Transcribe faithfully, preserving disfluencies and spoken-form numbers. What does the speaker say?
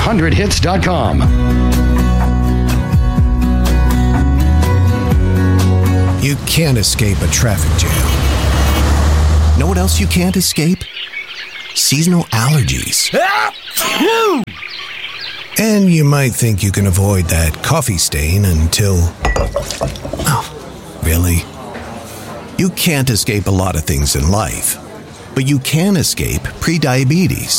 hundred hits dot com. You can't escape a traffic jam. Know what else you can't escape? Seasonal allergies. And you might think you can avoid that coffee stain until... Oh, really? You can't escape a lot of things in life, but you can escape prediabetes.